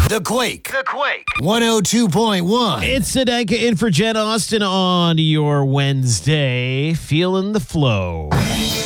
The Quake. 102.1. It's Sadanka in for Jen Austen on your Wednesday. Feeling the flow.